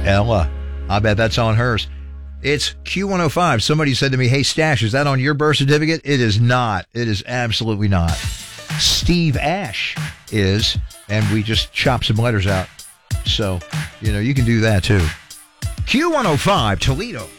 Ella. I bet that's on hers. It's Q105. Somebody said to me, hey, Stash, is that on your birth certificate? It is not. It is absolutely not. Steve Ash is, and we just chop some letters out. So, you can do that too. Q105, Toledo.